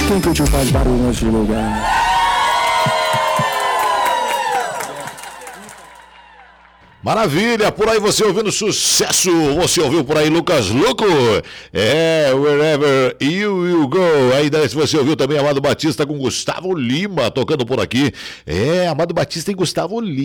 Quem curtiu faz barulho nesse lugar. Maravilha, por aí você ouvindo sucesso, você ouviu por aí Lucas Luco, Wherever You Will Go, aí daí você ouviu também Amado Batista com Gustavo Lima tocando por aqui, Amado Batista e Gustavo Lima.